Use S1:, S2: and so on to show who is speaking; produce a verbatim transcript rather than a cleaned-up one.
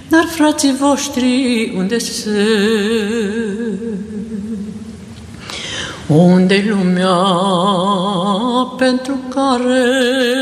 S1: Dar frații voștri unde sunt? Unde-i lumea pentru care